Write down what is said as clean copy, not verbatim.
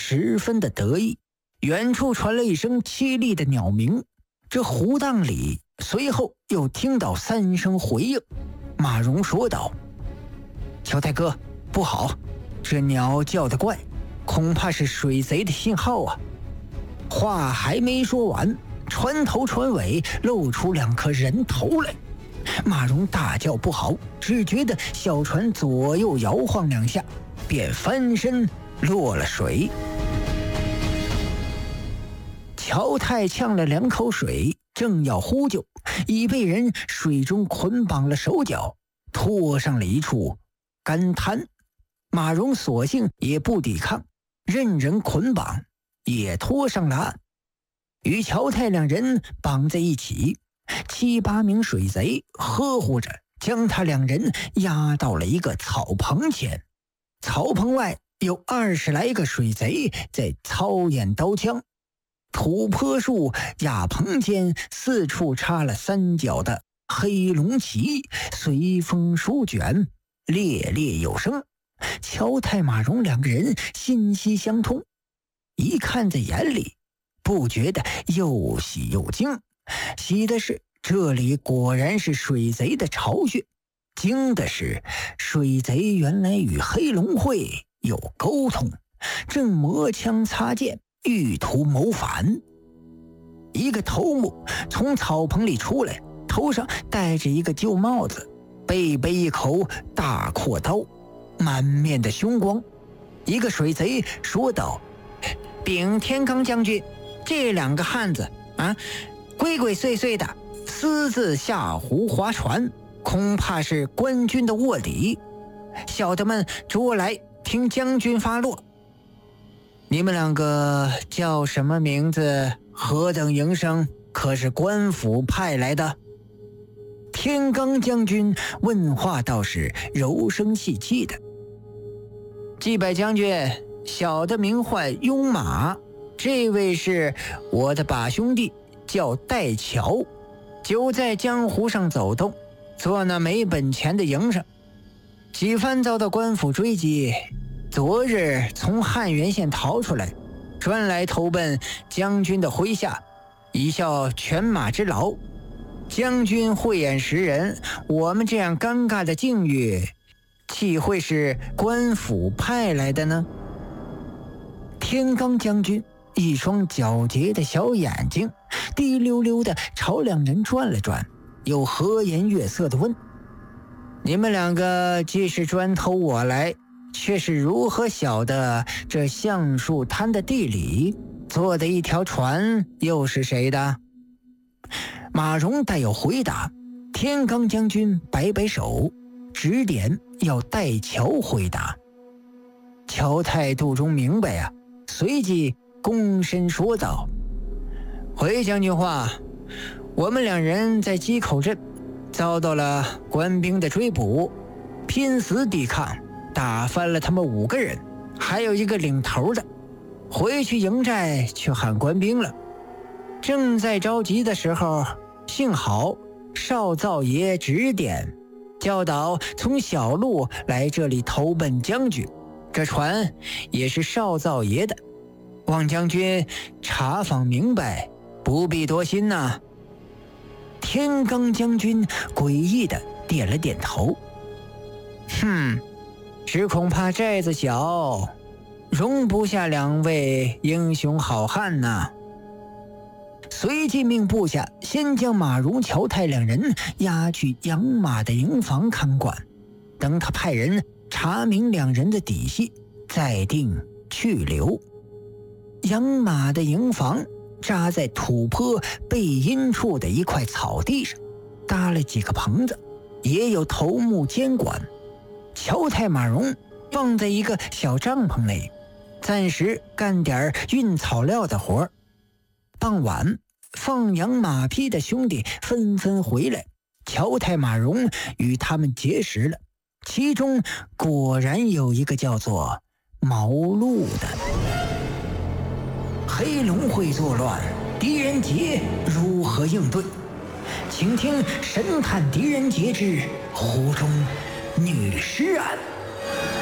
十分的得意。远处传来一声凄厉的鸟鸣，这湖荡里随后又听到3声回应。马荣说道：乔太哥，不好，这鸟叫得怪，恐怕是水贼的信号啊。话还没说完，船头船尾露出2颗人头来。马荣大叫不好，只觉得小船左右摇晃2下，便翻身落了水。乔太呛了2口水，正要呼救，已被人水中捆绑了手脚，拖上了一处干滩。马荣索性也不抵抗，任人捆绑，也拖上了岸。与乔太2人绑在一起，7、8名水贼呵护着，将他2人押到了一个草棚前。草棚外有20来个水贼在操演刀枪。土坡树瓦棚间四处插了3角的黑龙旗，随风舒卷，猎猎有声。乔太马荣2个人心息相通，一看在眼里，不觉得又喜又惊。喜的是这里果然是水贼的巢穴，惊的是水贼原来与黑龙会有沟通，正磨枪擦剑，欲图谋反。一个头目从草棚里出来，头上戴着一个旧帽子，背一口大阔刀，满面的凶光。一个水贼说道：禀天罡将军，这2个汉子鬼鬼祟祟的私自下湖划船，恐怕是官军的卧底，小的们捉来听将军发落。你们2个叫什么名字？何等营生？可是官府派来的？天罡将军问话倒是柔声细气的。祭拜将军，小的名唤雍马，这位是我的把兄弟，叫戴乔，久在江湖上走动，做那没本钱的营生，几番遭到官府追击，昨日从汉源县逃出来，专来投奔将军的麾下，以效犬马之劳。将军慧眼识人，我们这样尴尬的境遇，岂会是官府派来的呢？天罡将军一双皎洁的小眼睛滴溜溜地朝2人转了转，又和颜悦色地问：你们2个既是专投我来，却是如何晓得这橡树滩的地理？坐的一条船又是谁的？马荣待要回答，天罡将军摆摆手，指点要戴乔回答。乔太肚中明白啊，随即躬身说道：回将军话，我们2人在鸡口镇遭到了官兵的追捕，拼死抵抗，打翻了他们5个人，还有一个领头的。回去营寨去喊官兵了。正在着急的时候，幸好少灶爷指点，教导从小路来这里投奔将军，这船也是少灶爷的，望将军查访明白，不必多心呐。天罡将军诡异的点了点头。只恐怕寨子小，容不下2位英雄好汉呐。随即命部下先将马荣、乔太2人押去养马的营房看管，等他派人查明2人的底细，再定去留。养马的营房扎在土坡背阴处的一块草地上，搭了几个棚子，也有头目监管。乔太、马荣放在一个小帐篷内，暂时干点运草料的活。傍晚，放养马匹的兄弟纷纷回来，乔太、马荣与他们结识了，其中果然有一个叫做毛路的。黑龙会作乱，狄仁杰如何应对？请听神探狄仁杰之湖中女尸案。